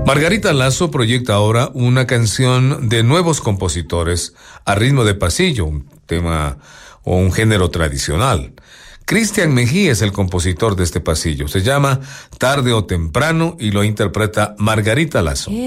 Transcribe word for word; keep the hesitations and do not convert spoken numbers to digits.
Margarita Lazo proyecta ahora una canción de nuevos compositores a ritmo de pasillo, un tema o un género tradicional. Cristian Mejía es el compositor de este pasillo. Se llama Tarde o Temprano y lo interpreta Margarita Lazo.